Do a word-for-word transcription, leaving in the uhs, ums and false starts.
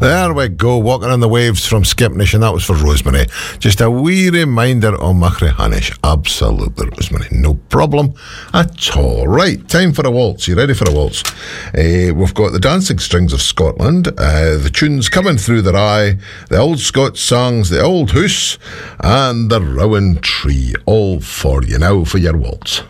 There we go, Walking on the Waves from Skipnish, and that was for Rosemary. Just a wee reminder on Machrihannish. Absolutely, Rosemary, no problem at all. Right, time for a waltz. You ready for a waltz? Uh, we've got the Dancing Strings of Scotland, uh, the tunes Coming Through the Rye, the Old Scots songs, the Old Hoose, and the Rowan Tree, all for you now for your waltz.